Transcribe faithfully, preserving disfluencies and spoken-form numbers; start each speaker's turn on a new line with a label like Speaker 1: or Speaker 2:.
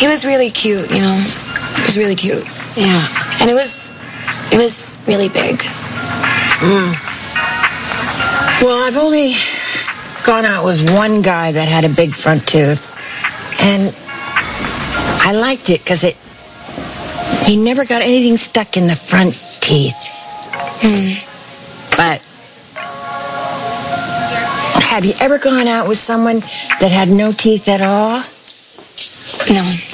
Speaker 1: he was really cute, you know. He was really cute.
Speaker 2: Yeah.
Speaker 1: And it was, it was really big.
Speaker 2: Mm. Well, I've only gone out with one guy that had a big front tooth. And I liked it because it, he never got anything stuck in the front teeth.
Speaker 1: Mm.
Speaker 2: But have you ever gone out with someone that had no teeth at all?
Speaker 1: No.